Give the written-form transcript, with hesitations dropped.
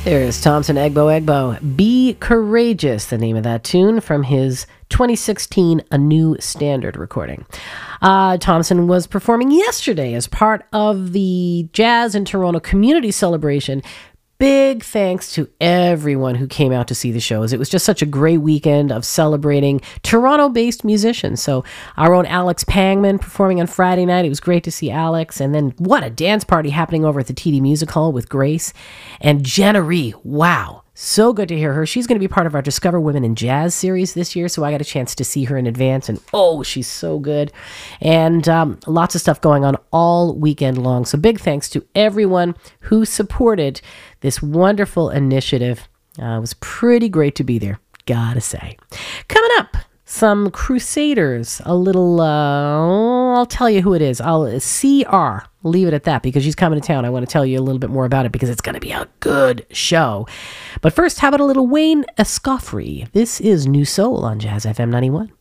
There's Thompson Egbo. Be Courageous, the name of that tune from his 2016 A New Standard recording. Thompson was performing yesterday as part of the Jazz in Toronto Community Celebration. Big thanks to everyone who came out to see the shows. It was just such a great weekend of celebrating Toronto-based musicians. So our own Alex Pangman performing on Friday night. It was great to see Alex. And then what a dance party happening over at the TD Music Hall with Grace. And Jenna Rhee, wow. So good to hear her. She's going to be part of our Discover Women in Jazz series this year, so I got a chance to see her in advance, and oh, she's so good. And lots of stuff going on all weekend long. So big thanks to everyone who supported this wonderful initiative. It was pretty great to be there, gotta say. Coming up, some Crusaders, a little, I'll tell you who it is. CR, leave it at that, because she's coming to town. I want to tell you a little bit more about it, because it's going to be a good show. But first, how about a little Wayne Escoffery? This is New Soul on Jazz FM 91.